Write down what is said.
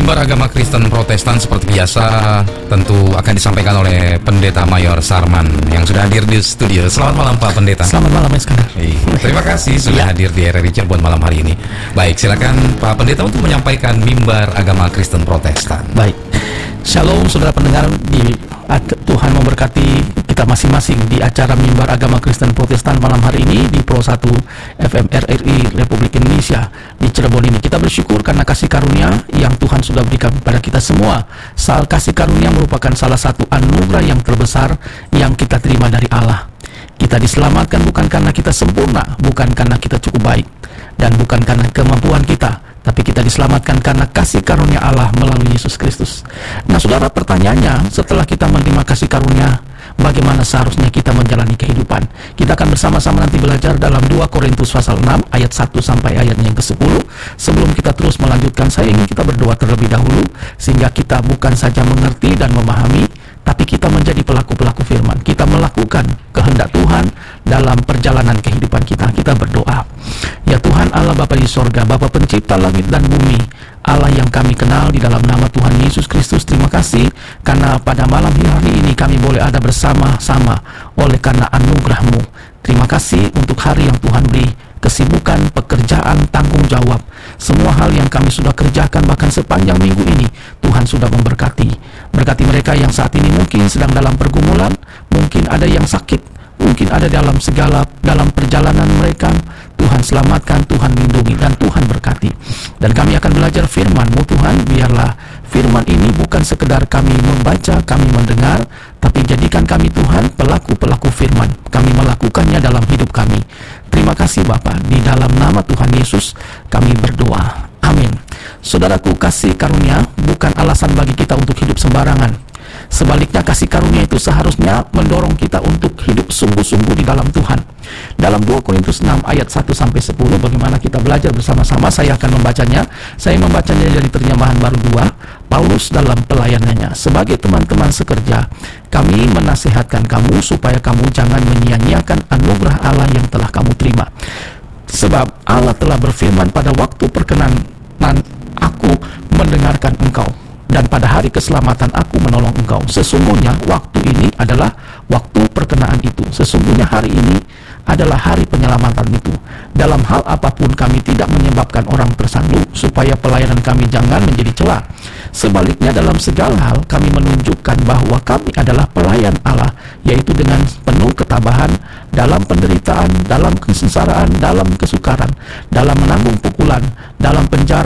Mimbar Agama Kristen Protestan seperti biasa tentu akan disampaikan oleh Pendeta Mayor Sarman yang sudah hadir di studio. Selamat malam Pak Pendeta. Selamat malam Iskandar. Terima kasih sudah hadir di RRI Cirebon malam hari ini. Baik, silakan Pak Pendeta untuk menyampaikan Mimbar Agama Kristen Protestan. Baik, Shalom saudara pendengar, Tuhan memberkati kita masing-masing di acara Mimbar Agama Kristen Protestan malam hari ini di Pro 1 FM RRI Republik Indonesia di Cirebon ini. Kita bersyukur karena kasih karunia yang Tuhan sudah berikan kepada kita semua. Soal kasih karunia merupakan salah satu anugerah yang terbesar yang kita terima dari Allah. Kita diselamatkan bukan karena kita sempurna, bukan karena kita cukup baik, dan bukan karena kemampuan kita, tapi kita diselamatkan karena kasih karunia Allah melalui Yesus Kristus. Nah saudara, pertanyaannya, setelah kita menerima kasih karunia, bagaimana seharusnya kita menjalani kehidupan? Kita akan bersama-sama nanti belajar dalam 2 Korintus pasal 6 ayat 1 sampai ayatnya yang ke-10. Sebelum kita terus melanjutkan, saya ingin kita berdoa terlebih dahulu, sehingga kita bukan saja mengerti dan memahami, tapi kita menjadi pelaku-pelaku firman. Kita melakukan kehendak Tuhan dalam perjalanan kehidupan kita. Kita berdoa. Ya Tuhan Allah Bapa di sorga, Bapa pencipta langit dan bumi, Allah yang kami kenal di dalam nama Tuhan Yesus Kristus, terima kasih karena pada malam hari ini kami boleh ada bersama-sama oleh karena anugerah-Mu. Terima kasih untuk hari yang Tuhan beri, kesibukan, pekerjaan, tanggung jawab, semua hal yang kami sudah kerjakan bahkan sepanjang minggu ini, Tuhan sudah memberkati. Berkati mereka yang saat ini mungkin sedang dalam pergumulan, mungkin ada yang sakit, mungkin ada dalam perjalanan mereka. Tuhan selamatkan, Tuhan lindungi, dan Tuhan berkati. Dan kami akan belajar firman-Mu Tuhan. Biarlah firman ini bukan sekedar kami membaca, kami mendengar, tapi jadikan kami Tuhan pelaku-pelaku firman. Kami melakukannya dalam hidup kami. Terima kasih Bapa, di dalam nama Tuhan Yesus kami berdoa. Amin. Saudaraku, kasih karunia bukan alasan bagi kita untuk hidup sembarangan. Sebaliknya, kasih karunia itu seharusnya mendorong kita untuk hidup sungguh-sungguh di dalam Tuhan. Dalam 2 Korintus 6 ayat 1-10, bagaimana kita belajar bersama-sama, saya akan membacanya. Saya membacanya dari terjemahan baru 2. Paulus dalam pelayanannya, sebagai teman-teman sekerja, kami menasihatkan kamu supaya kamu jangan menyia-nyiakan anugerah Allah yang telah kamu terima. Sebab Allah telah berfirman, pada waktu perkenan aku mendengarkan engkau, dan pada hari keselamatan aku menolong engkau. Sesungguhnya waktu ini adalah waktu perkenaan itu. Sesungguhnya hari ini adalah hari penyelamatan itu. Dalam hal apapun kami tidak menyebabkan orang tersandung, supaya pelayanan kami jangan menjadi celah. Sebaliknya dalam segala hal kami menunjukkan bahwa kami adalah pelayan Allah, yaitu dengan penuh ketabahan, dalam penderitaan, dalam kesengsaraan, dalam kesukaran, dalam menanggung pukulan, dalam penjara,